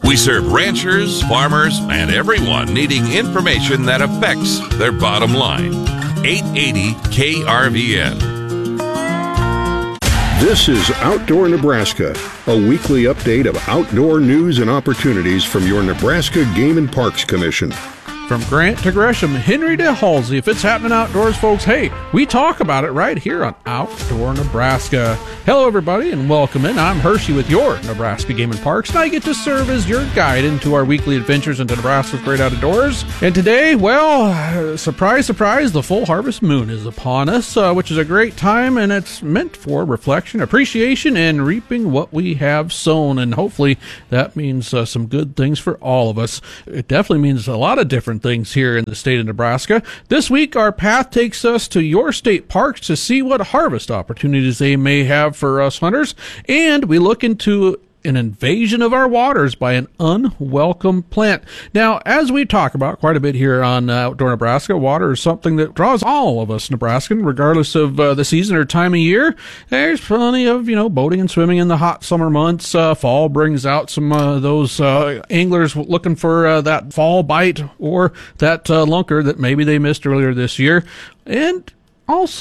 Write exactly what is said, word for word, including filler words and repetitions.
We serve ranchers, farmers, and everyone needing information that affects their bottom line. eight eighty K R V N. This is Outdoor Nebraska, a weekly update of outdoor news and opportunities from your Nebraska Game and Parks Commission. From Grant to Gresham, Henry to Halsey, if it's happening outdoors, folks, hey, we talk about it right here on Outdoor Nebraska. Hello, everybody, and welcome in. I'm Hershey with your Nebraska Game and Parks, and I get to serve as your guide into our weekly adventures into Nebraska's great outdoors. And today, well, surprise, surprise, the full harvest moon is upon us, uh, which is a great time, and it's meant for reflection, appreciation, and reaping what we have sown. And hopefully that means uh, some good things for all of us. It definitely means a lot of different things here in the state of Nebraska. This week, our path takes us to your state parks to see what harvest opportunities they may have for us hunters, and we look into an invasion of our waters by an unwelcome plant. Now, as we talk about quite a bit here on uh, Outdoor Nebraska, water is something that draws all of us Nebraskan, regardless of uh, the season or time of year. There's plenty of, you know, boating and swimming in the hot summer months. Uh, fall brings out some uh, those uh, anglers looking for uh, that fall bite or that uh, lunker that maybe they missed earlier this year. And also,